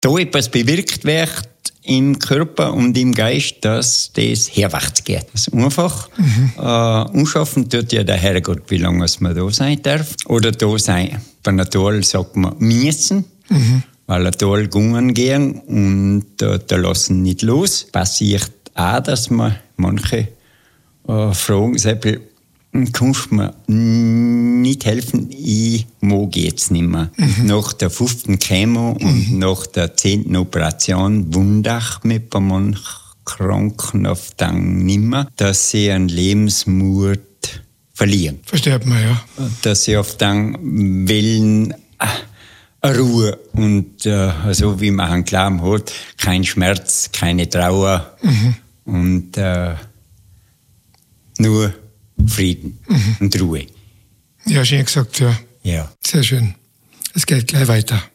da etwas bewirkt wird im Körper und im Geist, dass das herwärts geht. Das ist einfach. Anschaffen tut ja der Herrgott, wie lange man da sein darf. Oder da sein. Bei einer Tal sagt man müssen, weil ein Tal gegangen gehen und da lassen nicht los. Passiert auch, dass man manche fragen, kannst du mir nicht helfen? Ich mag jetzt nicht mehr. Nach der 5. Chemo und nach der 10. Operation wundere ich mich bei manchen Kranken oft dann nicht mehr, dass sie einen Lebensmut verlieren. Versteht man, ja. Dass sie oft dann wollen Ruhe und so wie man einen Glauben hat, kein Schmerz, keine Trauer und nur Frieden und Ruhe. Ja, schön gesagt, ja. Ja. Sehr schön. Es geht gleich weiter.